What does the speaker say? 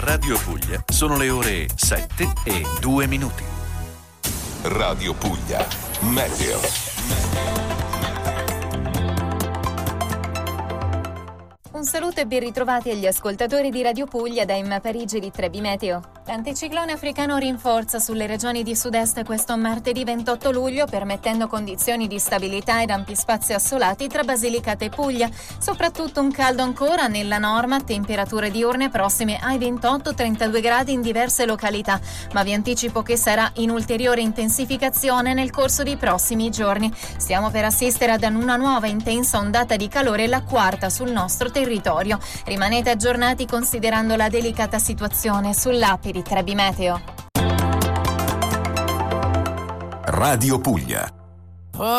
Radio Puglia sono le ore 7:02. Radio Puglia, Meteo. Un saluto e ben ritrovati agli ascoltatori di Radio Puglia da Emma Parigi di Trebi Meteo. L'anticiclone africano rinforza sulle regioni di sud-est questo martedì 28 luglio, permettendo condizioni di stabilità ed ampi spazi assolati tra Basilicata e Puglia. Soprattutto un caldo ancora nella Norma, temperature diurne prossime ai 28-32 gradi in diverse località, ma vi anticipo che sarà in ulteriore intensificazione nel corso dei prossimi giorni. Stiamo per assistere ad una nuova intensa ondata di calore, la quarta sul nostro territorio. Rimanete aggiornati considerando la delicata situazione sull'app di Trebi Meteo. Radio Puglia.